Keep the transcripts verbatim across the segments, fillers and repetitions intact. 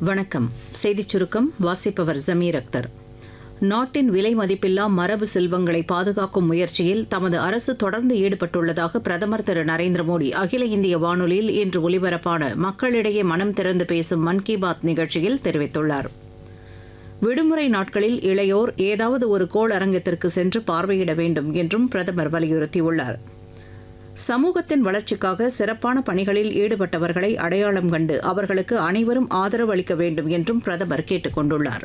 வணக்கம். செய்திச் சுருக்கம் வாசிப்பவர் ஜமீர் அக்தர். நாட்டின் விலை மதிப்பில்லா மரபு செல்வங்களை பாதுகாக்கும் முயற்சியில் தமது அரசு தொடர்ந்து ஈடுபட்டுள்ளதாக பிரதமர் திரு நரேந்திர மோடி அகில இந்திய வானொலியில் இன்று ஒலிபரப்பான மக்களிடையே மனம் திறந்து பேசும் மன் கி பாத் நிகழ்ச்சியில் தெரிவித்துள்ளார். விடுமுறை நாட்களில் இளையோர் ஏதாவது ஒரு கோள் அரங்கத்திற்கு சென்று பார்வையிட வேண்டும் என்றும் பிரதமர் வலியுறுத்தியுள்ளார். சமூகத்தின் வளர்ச்சிக்காக சிறப்பான பணிகளில் ஈடுபட்டவர்களை அடையாளம் கண்டு அவர்களுக்கு அனைவரும் ஆதரவு அளிக்க வேண்டும் என்றும் பிரதமர் கேட்டுக் கொண்டுள்ளார்.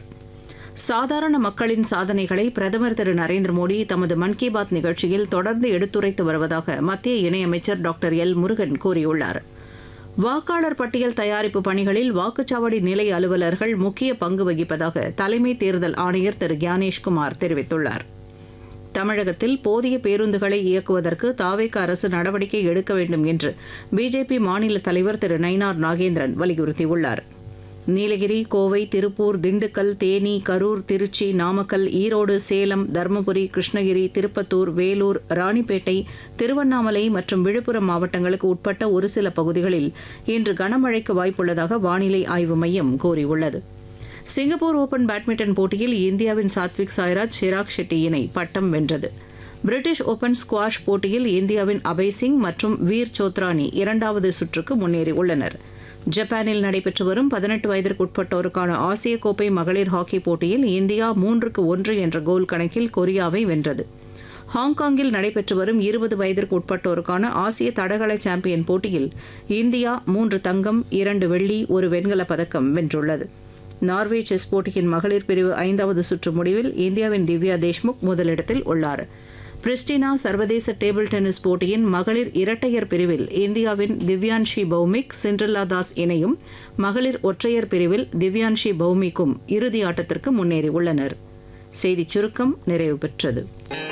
சாதாரண மக்களின் சாதனைகளை பிரதமர் திரு நரேந்திர மோடி தமது மன் கி பாத் நிகழ்ச்சியில் தொடர்ந்து எடுத்துரைத்து வருவதாக மத்திய இணையமைச்சர் டாக்டர் எல் முருகன் கூறியுள்ளார். வாக்காளர் பட்டியல் தயாரிப்பு பணிகளில் வாக்குச்சாவடி நிலை அலுவலர்கள் முக்கிய பங்கு வகிப்பதாக தலைமை தேர்தல் ஆணையர் திரு ஞானேஷ்குமார் தெரிவித்துள்ளார். தமிழகத்தில் போதிய பேருந்துகளை இயக்குவதற்கு தாவேக அரசு நடவடிக்கை எடுக்க வேண்டும் என்று பிஜேபி மாநில தலைவர் திரு நயினார் நாகேந்திரன் வலியுறுத்தியுள்ளார். நீலகிரி, கோவை, திருப்பூர், திண்டுக்கல், தேனி, கரூர், திருச்சி, நாமக்கல், ஈரோடு, சேலம், தருமபுரி, கிருஷ்ணகிரி, திருப்பத்தூர், வேலூர், ராணிப்பேட்டை, திருவண்ணாமலை மற்றும் விழுப்புரம் மாவட்டங்களுக்கு உட்பட்ட ஒரு சில பகுதிகளில் இன்று கனமழைக்கு வாய்ப்புள்ளதாக வானிலை ஆய்வு மையம் கூறியுள்ளது. சிங்கப்பூர் ஓபன் பேட்மிண்டன் போட்டியில் இந்தியாவின் சாத்விக் சாய்ராஜ் சிராக் ஷெட்டி இணை பட்டம் வென்றது. பிரிட்டிஷ் ஓபன் ஸ்குவாஷ் போட்டியில் இந்தியாவின் அபய் சிங் மற்றும் வீர் சோத்ரானி இரண்டாவது சுற்றுக்கு முன்னேறியுள்ளனர். ஜப்பானில் நடைபெற்று வரும் பதினெட்டு வயதிற்குட்பட்டோருக்கான ஆசிய கோப்பை மகளிர் ஹாக்கி போட்டியில் இந்தியா மூன்றுக்கு ஒன்று என்ற கோல் கணக்கில் கொரியாவை வென்றது. ஹாங்காங்கில் நடைபெற்று வரும் இருபது வயதிற்கு உட்பட்டோருக்கான ஆசிய தடகள சாம்பியன் போட்டியில் இந்தியா மூன்று தங்கம், இரண்டு வெள்ளி, ஒரு வெண்கலப் பதக்கம் வென்றுள்ளது. நார்வே செஸ் போட்டியின் மகளிர் பிரிவு ஐந்தாவது சுற்று முடிவில் இந்தியாவின் திவ்யா தேஷ்முக் முதலிடத்தில் உள்ளார். பிரிஸ்டினா சர்வதேச டேபிள் டென்னிஸ் போட்டியின் மகளிர் இரட்டையர் பிரிவில் இந்தியாவின் திவ்யான்ஷி பௌமிக், சிண்ட்ரெல்லா தாஸ் இணையும் மகளிர் ஒற்றையர் பிரிவில் திவ்யான்ஷி பௌமிக்கும் இறுதி ஆட்டத்திற்கு முன்னேறியுள்ளனர். செய்திச் சுருக்கம் நிறைவு பெற்றது.